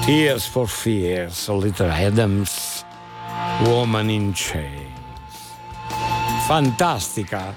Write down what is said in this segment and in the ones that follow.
Tears for Fears, Little Adams, Woman in Chains. Fantastica,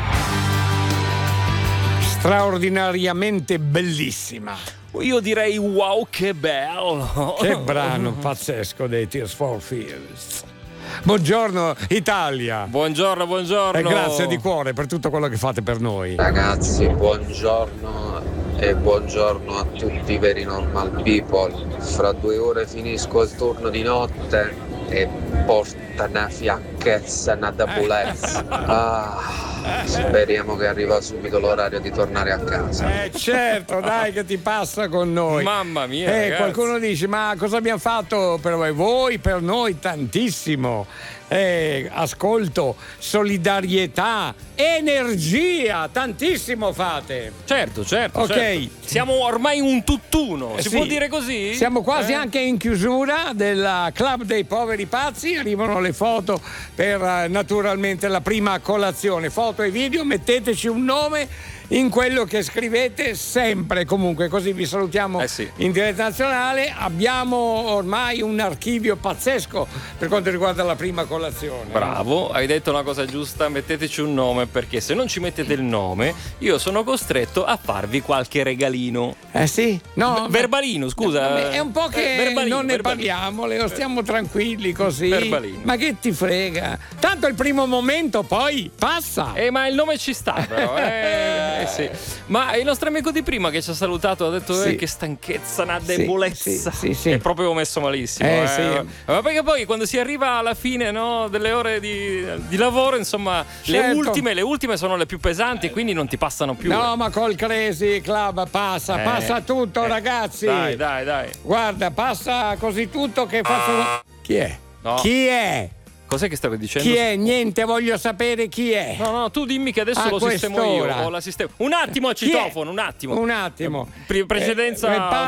straordinariamente bellissima. Io direi wow, che bello! Che brano pazzesco dei Tears for Fears. Buongiorno Italia. Buongiorno. E grazie di cuore per tutto quello che fate per noi. Ragazzi, buongiorno e buongiorno a tutti i veri normal people. Fra 2 ore finisco il turno di notte e porta una fiacchezza, una debolezza. Speriamo che arriva subito l'orario di tornare a casa. Certo, dai, che ti passa con noi. Mamma mia, ragazzi. Qualcuno dice: ma cosa abbiamo fatto per voi? Voi per noi tantissimo. Ascolto, solidarietà, energia, tantissimo fate. Certo. Ok. Certo. Siamo ormai un tutt'uno, si può dire così? Siamo quasi anche in chiusura del Club dei Poveri Pazzi. Arrivano le foto per naturalmente la prima colazione. Foto e video, metteteci un nome in quello che scrivete sempre, comunque, così vi salutiamo in diretta nazionale. Abbiamo ormai un archivio pazzesco per quanto riguarda la prima colazione. Bravo, hai detto una cosa giusta, metteteci un nome, perché se non ci mettete il nome io sono costretto a farvi qualche regalino. Sì? No, verbalino, scusa. È un po' che non ne parliamo, Leo, stiamo tranquilli così. Verbalino. Ma che ti frega? Tanto il primo momento poi passa. Ma il nome ci sta però. Sì. Ma il nostro amico di prima che ci ha salutato ha detto che stanchezza, una debolezza. Sì. È proprio messo malissimo. Sì. Ma perché poi quando si arriva alla fine, no, delle ore di lavoro, insomma, certo, le ultime sono le più pesanti, quindi non ti passano più. No, ma col Crazy Club passa tutto, ragazzi. Dai. Guarda, passa così tutto che faccio. Chi è? No. Chi è? Cos'è che stavi dicendo? Chi è? Niente, voglio sapere chi è. No, tu dimmi che adesso lo sistemo io. O la sistemo. Un attimo al citofono, un attimo. Precedenza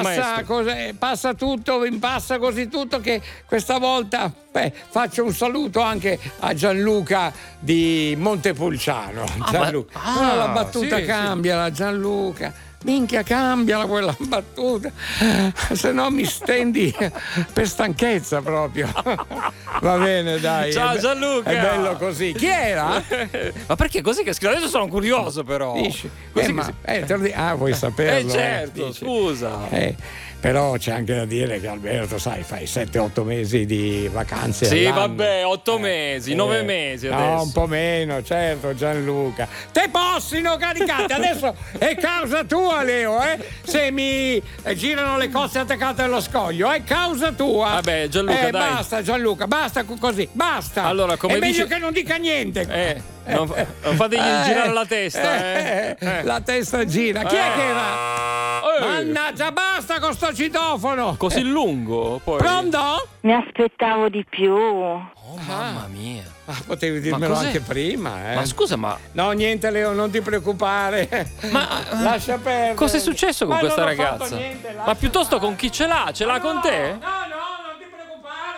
passa tutto, passa così tutto che questa volta faccio un saluto anche a Gianluca di Montepulciano. Gianluca. La battuta cambia, la Gianluca. Minchia, cambiala quella battuta, se no mi stendi per stanchezza proprio. Va bene, dai. Ciao Gianluca. È bello così. Chi era? Ma perché così che scrivo? Adesso sono curioso però. Dici? Così vuoi saperlo? Certo, dici. Scusa. Però c'è anche da dire che Alberto, sai, fai 7-8 mesi di vacanze. Sì, all'anno. vabbè, 8 mesi, 9 mesi adesso. No, un po' meno, certo, Gianluca. Te possino caricate, adesso è causa tua, Leo, se mi girano le cose attaccate allo scoglio, è causa tua. Vabbè, Gianluca, dai. Basta, Gianluca, basta così, basta. Allora, come è meglio dice... che non dica niente. Non fategli girare la testa. La testa gira. Chi è che era? Mannaggia, basta con sto citofono! Così lungo? Poi. Pronto? Mi aspettavo di più. Oh, mamma mia. Potevi dirmelo anche prima, Ma scusa, ma... No, niente, Leo, non ti preoccupare. Ma lascia perdere. Cosa è successo con questa non ho ragazza? fatto niente, ma piuttosto con chi ce l'ha? Ce l'ha con te? No,